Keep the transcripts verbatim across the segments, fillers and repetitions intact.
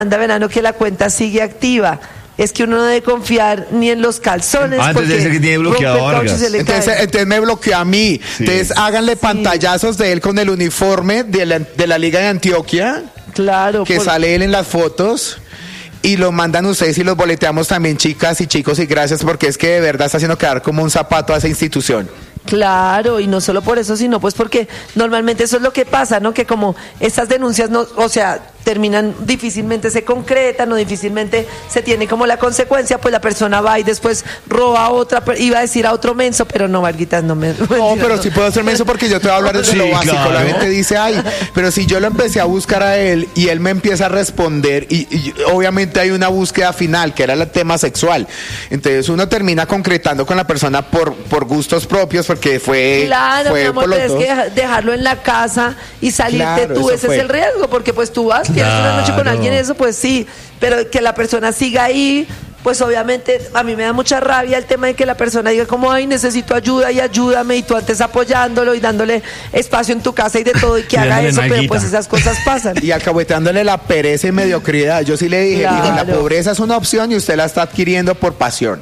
Verano que la cuenta sigue activa. Es que uno no debe confiar ni en los calzones. Ah, entonces porque ese que tiene bloqueado a Vargas. Entonces, entonces me bloqueó a mí. Sí. Entonces háganle sí. pantallazos de él con el uniforme de la, de la Liga de Antioquia. Claro. Que por... sale él en las fotos. Y lo mandan ustedes y los boleteamos también, chicas y chicos, y gracias porque es que de verdad está haciendo quedar como un zapato a esa institución. Claro, y no solo por eso, sino pues porque normalmente eso es lo que pasa, ¿no? Que como estas denuncias, no, o sea, terminan, difícilmente se concretan o difícilmente se tiene como la consecuencia, pues la persona va y después roba a otra, iba a decir a otro menso, pero no, Varguitas, no me... No, pero no. Sí puedo ser menso porque yo te voy a hablar de sí, lo básico, claro. La gente dice, ay, pero si yo lo empecé a buscar a él y él me empieza a responder y, y obviamente hay una búsqueda final, que era el tema sexual, entonces uno termina concretando con la persona por, por gustos propios, porque fue... Claro, fue mi amor, por pero es que dejarlo en la casa y salirte claro, tú, ese fue. Es el riesgo, porque pues tú vas, tienes claro. una noche con alguien, eso pues sí, pero que la persona siga ahí, pues obviamente a mí me da mucha rabia el tema de que la persona diga como, ay, necesito ayuda y ayúdame, y tú antes apoyándolo y dándole espacio en tu casa y de todo, y que haga eso, pero pues esas cosas pasan. Y alcahueteándole la pereza y mediocridad. Yo sí le dije, claro. Digo, la pobreza es una opción y usted la está adquiriendo por pasión.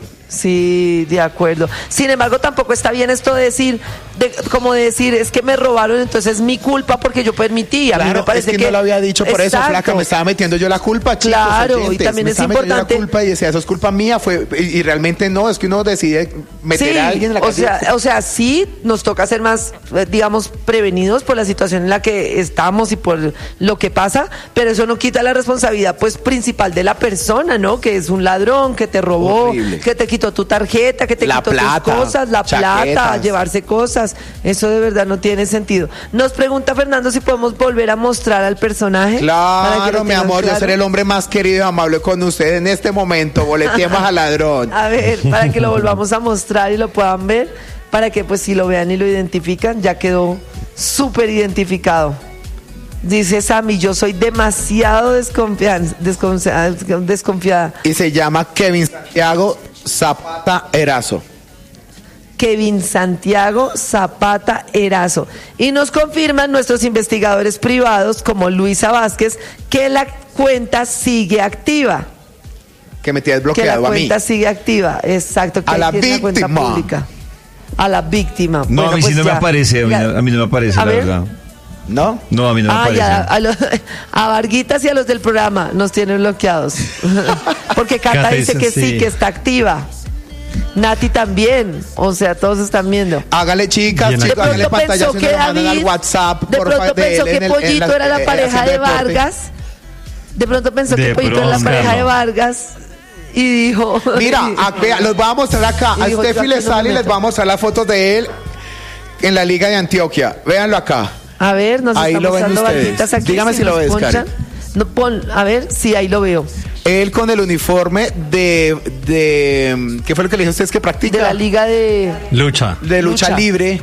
Sí, de acuerdo. Sin embargo, tampoco está bien esto de decir, de, como de decir, es que me robaron, entonces es mi culpa porque yo permití. A claro, mí me parece es que, que no lo había dicho por exacto. Eso, flaca, me estaba metiendo yo la culpa, chicos. Claro, oyentes, y también me es estaba importante. La culpa y decía, eso es culpa mía, fue y, y realmente no, es que uno decide meter sí, a alguien en la o casa. sea, o sea, sí nos toca ser más, digamos, prevenidos por la situación en la que estamos y por lo que pasa, pero eso no quita la responsabilidad, pues, principal de la persona, ¿no? Que es un ladrón, que te robó, horrible. Que te quitó tu tarjeta, que te la quitó plata, tus cosas, la chaquetas. plata, llevarse cosas. Eso de verdad no tiene sentido. Nos pregunta Fernando si podemos volver a mostrar al personaje. Claro, mi amor, claro. Yo seré el hombre más querido y amable con usted en este momento. Boleteemos al ladrón. A ver, para que lo volvamos a mostrar y lo puedan ver, para que pues si lo vean y lo identifican, ya quedó súper identificado. Dice Sammy, yo soy demasiado desconfiada, desconfiada, desconfiada. Y se llama Kevin Santiago Zapata Erazo. Kevin Santiago Zapata Erazo. Y nos confirman nuestros investigadores privados, como Luisa Vázquez, que la cuenta sigue activa. Que me tienes bloqueado a mí. Que la cuenta sigue activa, exacto. Que a la tiene víctima. Una cuenta pública. A la víctima. No, bueno, a mí pues sí no ya. me aparece, a mí, a mí no me aparece, a la ver. verdad. ¿No? No, a mí no me ah, aparece. Ya, a, los, a Varguitas y a los del programa nos tienen bloqueados. Porque Cata, Cata dice que sí. sí, que está activa. Nati también, o sea, todos están viendo. Hágale, chicas, chicos, hágale pantalla que David, al WhatsApp. De pronto por pensó de que el, Pollito la, era la pareja de Vargas. De pronto pensó de que Pollito pronto, era la pareja no. de Vargas. Y dijo... Mira, a, vea, los vamos a mostrar acá. A Steffi le sale y les vamos a mostrar las fotos de él en la Liga de Antioquia. Véanlo acá. A ver, nos ahí lo ven ustedes. Aquí, dígame si, si lo ves, Karen. No, pon, a ver, sí, ahí lo veo. Él con el uniforme de, de ¿qué fue lo que le dijo ustedes que practica? De la Liga de... Lucha. De lucha, lucha. libre.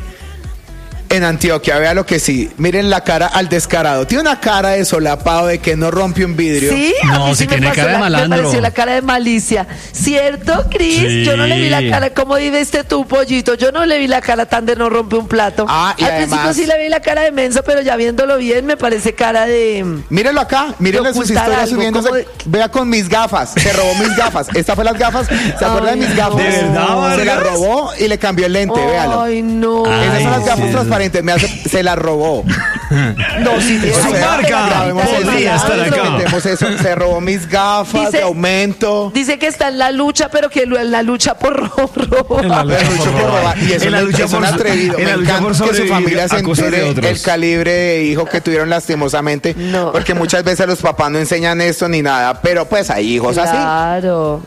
En Antioquia, vea lo que sí. Miren la cara al descarado. Tiene una cara de solapado, de que no rompe un vidrio. Sí, no, si sí tiene cara la, de malandro. Me pareció la cara de malicia. ¿Cierto, Cris? Sí. Yo no le vi la cara. ¿Cómo viste tú, Pollito? Yo no le vi la cara tan de no rompe un plato. Ah, y Al además, principio sí le vi la cara de menso, pero ya viéndolo bien me parece cara de... Mírenlo acá. Mírenle sus historias subiéndose. De... Vea con mis gafas. Se robó mis gafas. Estas fue las gafas. ¿Se acuerda de mis gafas? ¿De verdad, Vargas? Se las robó y le cambió el lente. Ay, véalo. Ay, no. Esas Ay, son las gafas sí. transparentes. Me hace... Se la robó. No, sí, es su marca. Podría estar acá. Eso. Se robó mis gafas dice, de aumento. Dice que está en la lucha, pero que en la lucha por robar. En la lucha por robar. Y eso en la lucha es por, un atrevido. En Me la lucha encanta por que su familia se entere el calibre de hijo que tuvieron lastimosamente. No. Porque muchas veces los papás no enseñan esto ni nada. Pero pues hay hijos claro. así. Claro.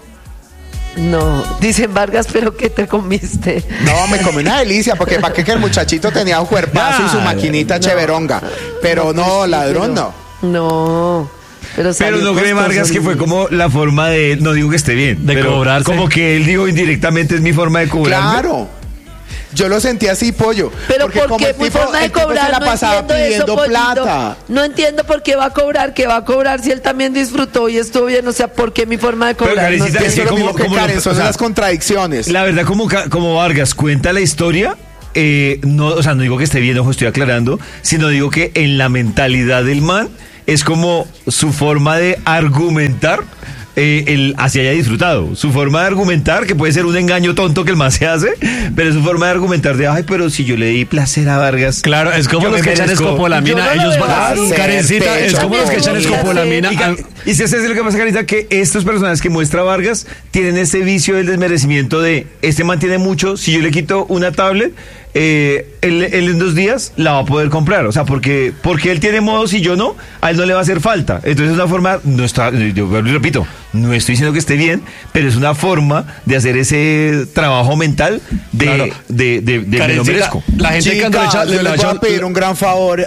No, dicen Vargas, pero ¿qué te comiste? No, me comí una delicia, porque para qué que el muchachito tenía un cuerpazo y su maquinita no, cheveronga. Pero no, no ladrón pero, no. No. Pero, pero no cree Vargas que fue como la forma de, no digo que esté bien, de cobrarse. Como que él dijo indirectamente es mi forma de cobrar. Claro. Yo lo sentí así, Pollo. Pero porque ¿por qué mi forma de cobrar? Se la no pasaba pidiendo eso, plata. No entiendo por qué va a cobrar, que va a cobrar si él también disfrutó y estuvo bien. O sea, ¿por qué mi forma de cobrar? Pero, no es que lo mismo que Karen, lo, son o sea, las contradicciones. La verdad, como, como Vargas cuenta la historia, eh, no, o sea, no digo que esté bien, ojo, estoy aclarando, sino digo que en la mentalidad del man, es como su forma de argumentar eh, el así haya disfrutado. Su forma de argumentar, que puede ser un engaño tonto que el más se hace, pero es su forma de argumentar de, ay, pero si yo le di placer a Vargas. Claro, es como los que echan escopolamina. Ellos van a... Karencita, es como los que echan escopolamina. Y si es lo que pasa, Karencita, que estos personajes que muestra Vargas tienen ese vicio del desmerecimiento de, este man tiene mucho, si yo le quito una tablet, eh, él, él en dos días la va a poder comprar, o sea, porque porque él tiene modos y yo no, a él no le va a hacer falta. Entonces es una forma, no está, yo repito, no estoy diciendo que esté bien, pero es una forma de hacer ese trabajo mental de, claro. de, de, de, de me lo merezco. La gente Chica, que echa, le, le voy a pedir un gran favor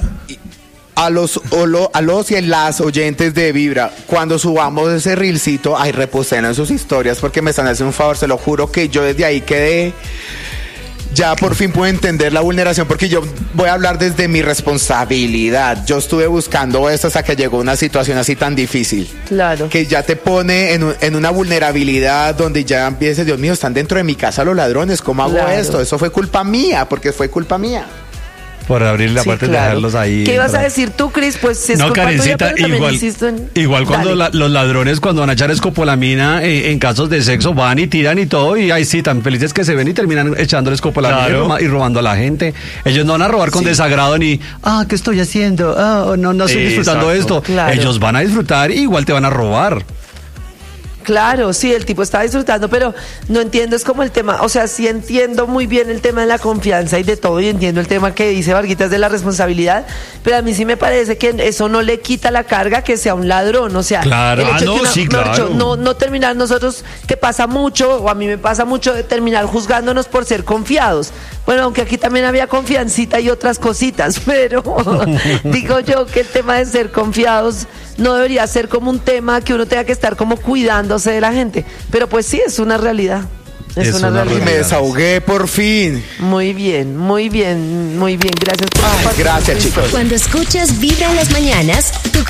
a los, a los y las oyentes de Vibra, cuando subamos ese reelcito, ay, reposen en sus historias porque me están haciendo un favor, se lo juro que yo desde ahí quedé, ya por fin puedo entender la vulneración, porque yo voy a hablar desde mi responsabilidad. Yo estuve buscando esto hasta que llegó una situación así tan difícil. Claro. Que ya te pone en, en una vulnerabilidad donde ya empiezas, Dios mío, están dentro de mi casa los ladrones, ¿cómo hago claro. esto? Eso fue culpa mía, porque fue culpa mía. Por abrir la sí, puerta claro. y dejarlos ahí. ¿Qué ibas a decir tú, Cris? Pues si es no, culpa Karencita, tuya, igual, en... igual cuando la, los ladrones, cuando van a echar escopolamina eh, en casos de sexo, van y tiran y todo, y ahí sí, tan felices que se ven y terminan echándole escopolamina claro. y robando a la gente. Ellos no van a robar con sí. desagrado ni, ah, ¿qué estoy haciendo? Ah, no, no estoy disfrutando Exacto. esto. Claro. Ellos van a disfrutar y igual te van a robar. Claro, sí, el tipo está disfrutando, pero no entiendo, es como el tema, o sea, sí entiendo muy bien el tema de la confianza y de todo, y entiendo el tema que dice Varguitas de la responsabilidad, pero a mí sí me parece que eso no le quita la carga que sea un ladrón, o sea, claro. ah, no, una, sí, claro. Dicho, no, no terminar nosotros, que pasa mucho, o a mí me pasa mucho, de terminar juzgándonos por ser confiados. Bueno, aunque aquí también había confiancita y otras cositas, pero digo yo que el tema de ser confiados no debería ser como un tema que uno tenga que estar como cuidándose de la gente, pero pues sí, es una realidad. Es, es una, una realidad. Y me desahogué por fin. Muy bien, muy bien, muy bien. Gracias por Ay, gracias, chicos. Cuando escuchas Vibra en las mañanas, tu